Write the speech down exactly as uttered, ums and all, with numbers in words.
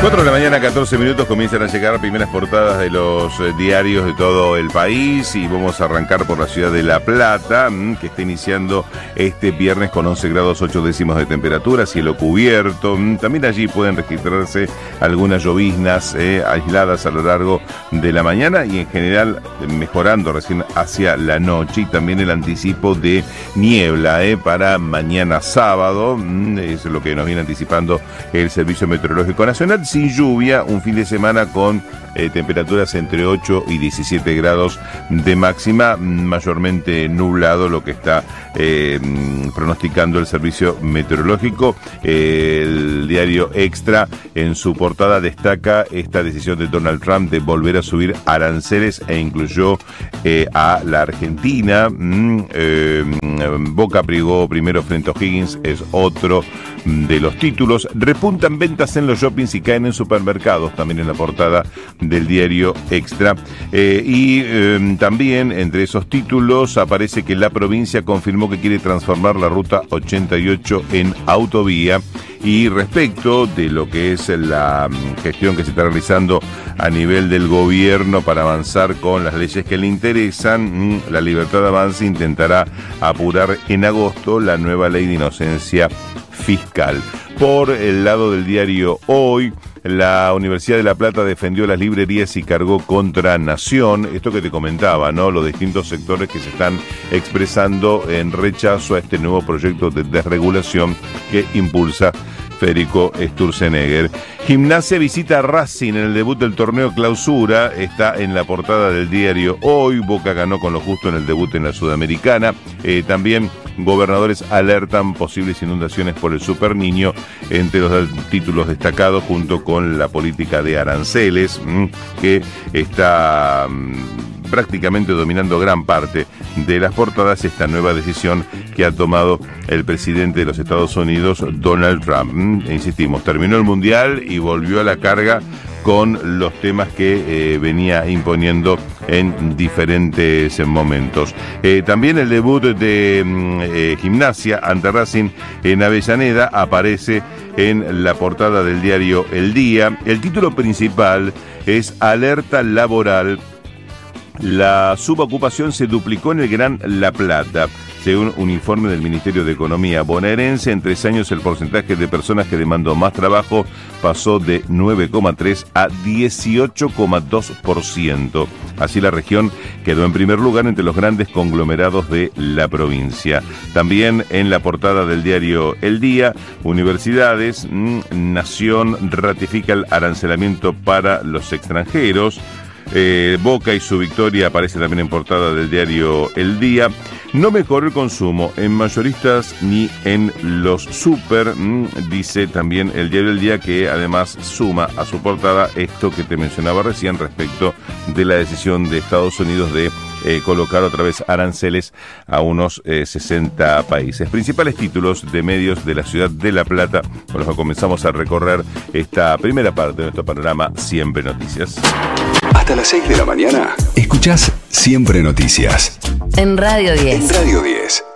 cuatro de la mañana, catorce minutos, comienzan a llegar primeras portadas de los eh, diarios de todo el país y vamos a arrancar por la ciudad de La Plata, mmm, que está iniciando este viernes con once grados ocho décimos de temperatura, cielo cubierto. Mmm, también allí pueden registrarse algunas lloviznas eh, aisladas a lo largo de la mañana y en general mejorando recién hacia la noche, y también el anticipo de niebla eh, para mañana sábado, mmm, es lo que nos viene anticipando el Servicio Meteorológico Nacional. Sin lluvia, un fin de semana con eh, temperaturas entre ocho y diecisiete grados de máxima, mayormente nublado lo que está eh, pronosticando el Servicio Meteorológico. Eh, el diario Extra en su portada destaca esta decisión de Donald Trump de volver a subir aranceles e incluyó eh, a la Argentina. Mm, eh, Boca Prigó primero frente a O'Higgins es otro de los títulos. Repuntan ventas en los shoppings y caen en supermercados, también en la portada del diario Extra. Eh, y eh, también entre esos títulos aparece que la provincia confirmó que quiere transformar la ruta ochenta y ocho en autovía. Y respecto de lo que es la gestión que se está realizando a nivel del gobierno para avanzar con las leyes que le interesan, la Libertad Avanza intentará apurar en agosto la nueva ley de inocencia fiscal. Por el lado del diario Hoy, la Universidad de La Plata defendió las librerías y cargó contra Nación. Esto que te comentaba, ¿no? Los distintos sectores que se están expresando en rechazo a este nuevo proyecto de desregulación que impulsa Federico Sturzenegger. Gimnasia visita a Racing en el debut del torneo Clausura. Está en la portada del diario Hoy. Boca ganó con lo justo en el debut en la Sudamericana. Eh, también gobernadores alertan posibles inundaciones por el Super Niño, entre los títulos destacados, junto con la política de aranceles, mmm, que está mmm, prácticamente dominando gran parte de las portadas, esta nueva decisión que ha tomado el presidente de los Estados Unidos, Donald Trump. Mm, insistimos, terminó el Mundial y volvió a la carga con los temas que eh, venía imponiendo en diferentes momentos. Eh, también el debut de eh, Gimnasia ante Racing en Avellaneda aparece en la portada del diario El Día. El título principal es Alerta Laboral. La subocupación se duplicó en el Gran La Plata. Según un informe del Ministerio de Economía bonaerense, en tres años el porcentaje de personas que demandó más trabajo pasó de nueve coma tres a dieciocho coma dos por ciento. Así la región quedó en primer lugar entre los grandes conglomerados de la provincia. También en la portada del diario El Día, universidades, Nación ratifica el arancelamiento para los extranjeros. Eh, Boca y su victoria aparece también en portada del diario El Día. No mejoró el consumo en mayoristas ni en los super, mmm, dice también el diario El Día, que además suma a su portada esto que te mencionaba recién respecto de la decisión de Estados Unidos de eh, colocar otra vez aranceles a unos eh, sesenta países. Principales títulos de medios de la ciudad de La Plata, con los que comenzamos a recorrer esta primera parte de nuestro panorama Siempre Noticias. Hasta las seis de la mañana, escuchás Siempre Noticias. En Radio diez. En Radio diez.